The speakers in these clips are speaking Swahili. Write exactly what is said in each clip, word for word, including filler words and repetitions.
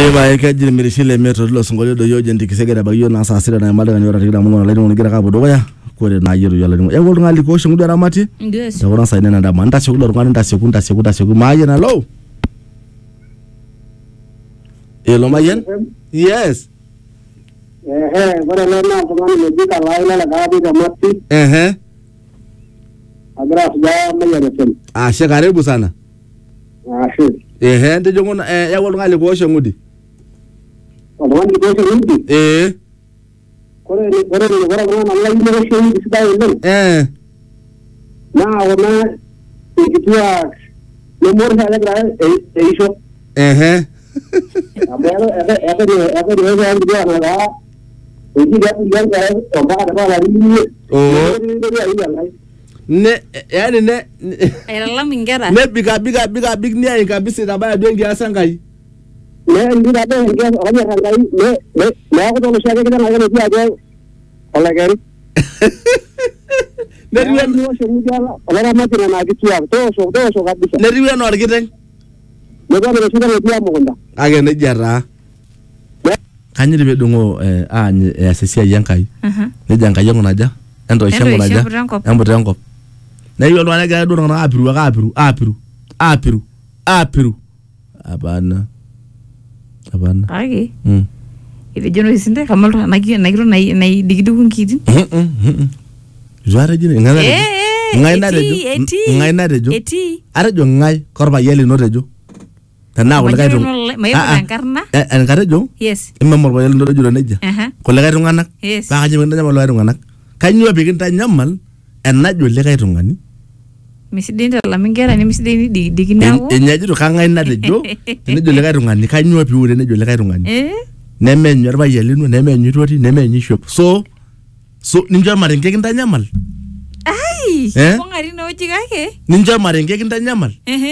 Eba ekajiri mirishile metro lo songole do yoje ndikisegera bayo na saa sita na madaga ni ora tikira mungu na leni ngira kapo doya kore na yero yala ni ego ngali ko shungu dara mati yes da ora sai nena da manda shukula rungani nda sekunda sekunda seku maye na low elo mayen yes eh eh bora lena tumani mejika laila la gabi da mati eh eh agra suja mayen sen ah she karibu sana ah shi eh eh ndio ngona eh ego ngali ko shungudi Orang di desa ini, eh, kalau ni orang ni orang orang Allah ini orang sini di sebelah ini. eh, Nah, orang itu ya, nomor saya berapa? Eh, isu. eh, eh, Apa yang apa apa dia apa dia yang dia ada. Ini dia dia dia orang ada apa lagi ni? oh, Ini dia ini. ne, yani ne, era la mingera ne biga biga biga big ni ai kabisa da baya dongi asangai. Ne ini ada yang dia orang yang lain. Ne ne ne aku tahu siapa kita nak ni dia ada. Kalau kan. Ne riwe no semua orang macam mana gitu ya. Tuh so tuh so kabisa. ne riwe no argiten. Ne kan sudah dia mau konda. Age ne jara. Kanyi be dungo eh a ni asesia yankai. mhm Ne janka yango naja. Endo shango Endo naja. ishango rankop. Embo rankop. Ne yo no anaga do na apiru ga apiru apiru apiru apiru. Abana. Abana. age Mm. ile jono isinde kamal nagi nagiro nai nai digidu kitin Mm. Zuara jini ngana. eh Ngai na eti, rejo. eti. Ngai na rejo. eti Are jo ngai korba yeli no rejo. Tana ko lekai Majiro dum. no- mayo karna Eh en kare jo. yes Imma morba yeli no rejo neja. aha Ko lekai tunganak. yes Ba kaje nda nyamal lekai tunganak. Kanyo bikin ta nyamal en najo lekai tungani. misidinda la mingera ni misidini di diginawo En nyaji to kangai na rejo. Nejo lekai tungani kanyo pi ure nejo lekai tungani. eh Nemenyo ba yeli no nemenyo toti nemenyo shop. So so ninja marenge kinta nyamal. ai Eh? ngari no jigake Ninja marenge kinta nyamal. eh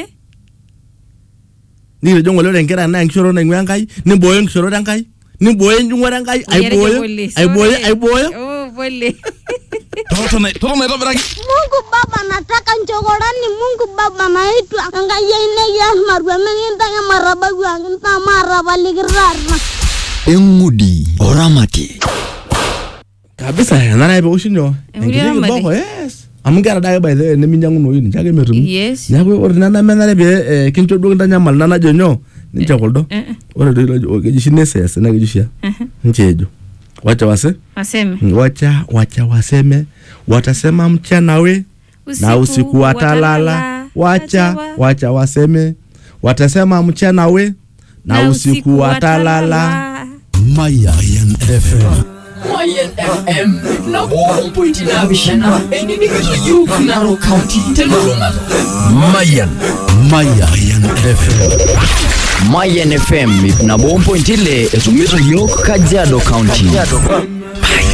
Ni rejo ngolo rengera na nkishoro na ngwangai ni boyo nkishoro rangai ni boyo njungwa rangai ai boyo ai boyo ai boyo oh bole toto na toto na robera Mungu Baba, nataka nchogorani. Mungu Baba, naitwa Ngayene ya marwa menintanga maraba wangu nta maraba ligirarna. Engudi oramati kabisa nana ibe ushinyo Engudi oramati. boko yes amungera daga by the ne minyangu no yini jage metum yes nyako ordinana menare be kincho do ndanya mal nana jonyo ninja koldo eh eh ora do lo ke jishine ses na ke jishia nchejo wacha wase aseme wacha wacha waseme watasema mchana we na usiku watalala wacha wacha waseme watasema mchana we na usiku watalala. Mayan F M Mayan F M na one point na bishana eni ni kitu yu Narok County teluruma Mayan Mayan F M Mayan F M na one point ile esumizo yok Kajiado County